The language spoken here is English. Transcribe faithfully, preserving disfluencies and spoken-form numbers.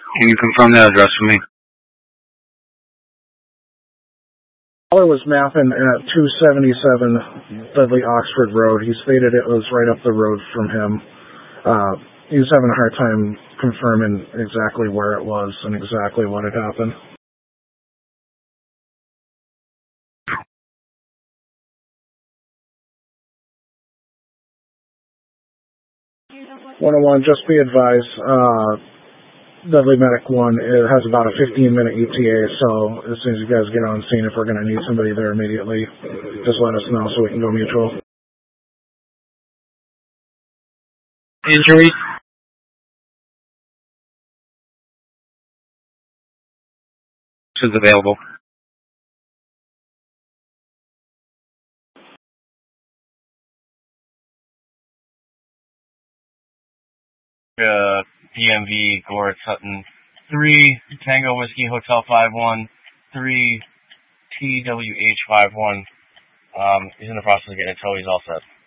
Can you confirm that address for me? Caller was mapping at two seventy-seven Dudley Oxford Road. He stated it was right up the road from him. Uh, he was having a hard time confirming exactly where it was and exactly what had happened. one oh one, just be advised, uh, Dudley Medic one, it has about a fifteen minute E T A, so as soon as you guys get on scene, if we're going to need somebody there immediately, just let us know so we can go mutual. Injuries? Is available. Uh, D M V, Gore, Sutton. three, Tango Whiskey, Hotel five one. three, T W H five one. Um, he's in the process of getting a tow. He's all set.